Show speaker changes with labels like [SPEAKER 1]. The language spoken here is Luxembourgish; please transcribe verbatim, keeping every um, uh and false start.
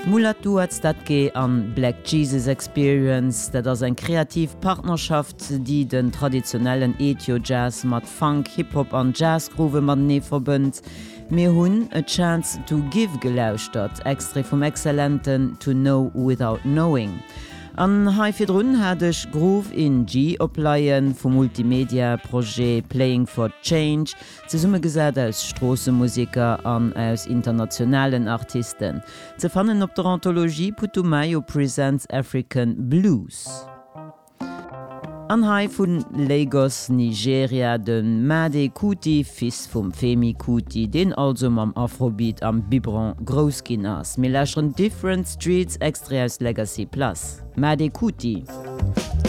[SPEAKER 1] Mulatu hat dat ge an Black Jesus Experience, dat ass eng kreativ Partnerschaft, die den traditionellen Ethio-Jazz mat Funk, Hip-Hop an Jazzgroove mat nee verbënnt. Mir hunn a chance to give gelauscht dat, extre vum Exzellenten to know without knowing. An haifirrunn hadech Groove in G opleiien vum Multimedia-Projekt Playing for Change, ze summe gesät als Strossemusiker an aus internationalen Artisten. Ze fannen op der Anthologie Putumayo Presents African Blues. An Hai vun Lagos, Nigeria, den Made Kuti, fils vum Femi Kuti, den also am Afrobeat am Bibron Groskin ass. Me lächern Different Streets extra aus Legacy Plus. Made Kuti.